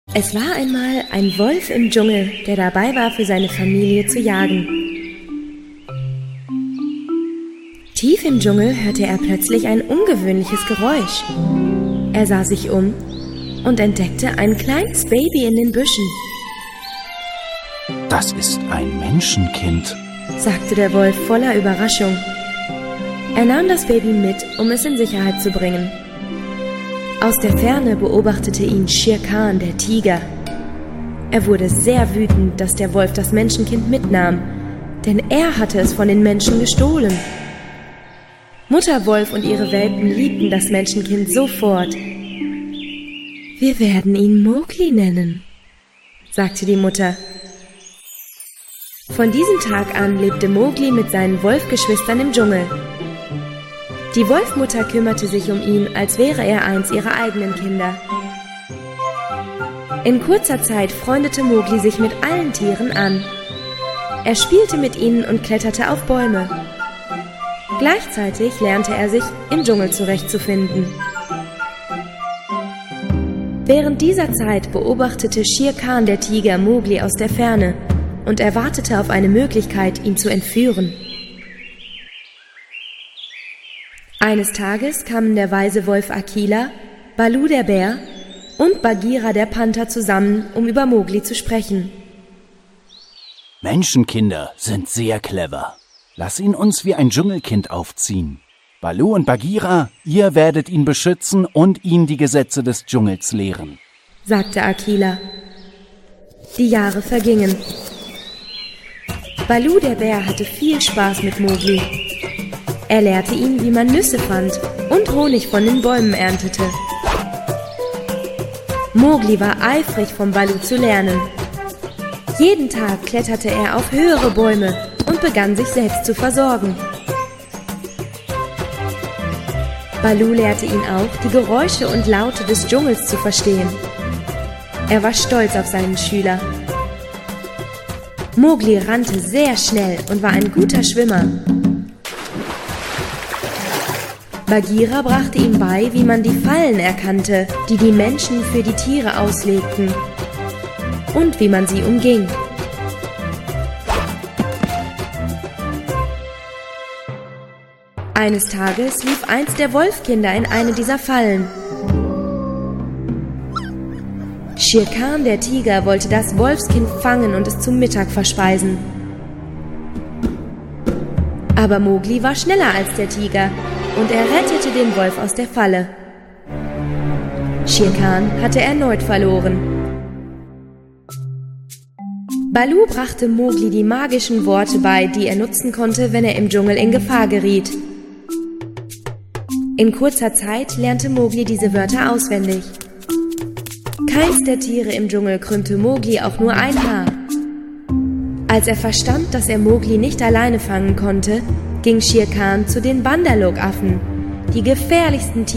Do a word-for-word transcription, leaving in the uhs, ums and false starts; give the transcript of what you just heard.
Es war einmal ein Wolf im Dschungel, der dabei war, für seine Familie zu jagen. Tief im Dschungel hörte er plötzlich ein ungewöhnliches Geräusch. Er sah sich um und entdeckte ein kleines Baby in den Büschen. Das ist ein Menschenkind, sagte der Wolf voller Überraschung. Er nahm das Baby mit, um es in Sicherheit zu bringen. Aus der Ferne beobachtete ihn Shere Khan, der Tiger. Er wurde sehr wütend, dass der Wolf das Menschenkind mitnahm, denn er hatte es von den Menschen gestohlen. Mutter Wolf und ihre Welpen liebten das Menschenkind sofort. »Wir werden ihn Mowgli nennen«, sagte die Mutter. Von diesem Tag an lebte Mowgli mit seinen Wolfgeschwistern im Dschungel. Die Wolfmutter kümmerte sich um ihn, als wäre er eins ihrer eigenen Kinder. In kurzer Zeit freundete Mowgli sich mit allen Tieren an. Er spielte mit ihnen und kletterte auf Bäume. Gleichzeitig lernte er sich im Dschungel zurechtzufinden. Während dieser Zeit beobachtete Shere Khan, der Tiger, Mowgli aus der Ferne und er wartete auf eine Möglichkeit, ihn zu entführen. Eines Tages kamen der weise Wolf Akela, Baloo der Bär und Bagheera der Panther zusammen, um über Mowgli zu sprechen. Menschenkinder sind sehr clever. Lass ihn uns wie ein Dschungelkind aufziehen. Baloo und Bagheera, ihr werdet ihn beschützen und ihm die Gesetze des Dschungels lehren, sagte Akela. Die Jahre vergingen. Baloo der Bär hatte viel Spaß mit Mowgli. Er lehrte ihn, wie man Nüsse fand und Honig von den Bäumen erntete. Mowgli war eifrig, von Baloo zu lernen. Jeden Tag kletterte er auf höhere Bäume und begann sich selbst zu versorgen. Baloo lehrte ihn auch, die Geräusche und Laute des Dschungels zu verstehen. Er war stolz auf seinen Schüler. Mowgli rannte sehr schnell und war ein guter Schwimmer. Bagheera brachte ihm bei, wie man die Fallen erkannte, die die Menschen für die Tiere auslegten, und wie man sie umging. Eines Tages lief eins der Wolfkinder in eine dieser Fallen. Shere Khan, der Tiger, wollte das Wolfskind fangen und es zum Mittag verspeisen. Aber Mowgli war schneller als der Tiger und er rettete den Wolf aus der Falle. Shere Khan hatte erneut verloren. Baloo brachte Mowgli die magischen Worte bei, die er nutzen konnte, wenn er im Dschungel in Gefahr geriet. In kurzer Zeit lernte Mowgli diese Wörter auswendig. Keins der Tiere im Dschungel krümmte Mowgli auch nur ein Haar. Als er verstand, dass er Mowgli nicht alleine fangen konnte, ging Shere Khan zu den Bandar-log-Affen, die gefährlichsten Tiere